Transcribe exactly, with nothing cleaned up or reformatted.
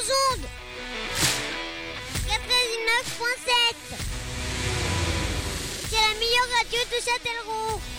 aux ondes quatre-vingt-dix-neuf point sept. C'est la meilleure radio de Châtellerault.